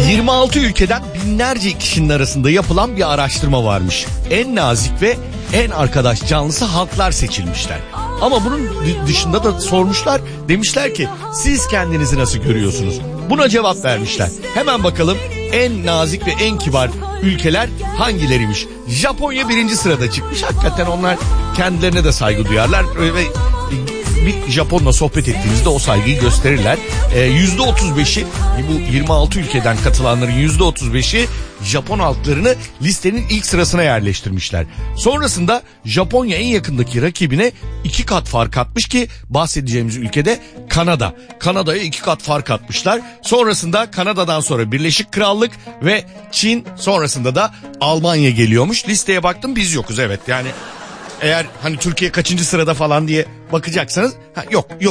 26 ülkeden binlerce kişinin arasında yapılan bir araştırma varmış. En nazik ve en arkadaş canlısı halklar seçilmişler. Ama bunun dışında da sormuşlar. Demişler ki siz kendinizi nasıl görüyorsunuz? Buna cevap vermişler. Hemen bakalım en nazik ve en kibar ülkeler hangileriymiş? Japonya 1. sırada çıkmış. Hakikaten onlar kendilerine de saygı duyarlar ve bir Japonla sohbet ettiğinizde o saygıyı gösterirler. %35'i bu 26 ülkeden katılanların %35'i Japon halklarını listenin ilk sırasına yerleştirmişler. Sonrasında Japonya en yakındaki rakibine 2 kat fark atmış ki bahsedeceğimiz ülkede Kanada. Kanada'ya 2 kat fark atmışlar. Sonrasında Kanada'dan sonra Birleşik Krallık ve Çin, sonrasında da Almanya geliyormuş. Listeye baktım, biz yokuz, evet. Yani eğer hani Türkiye kaçıncı sırada falan diye bakacaksanız yok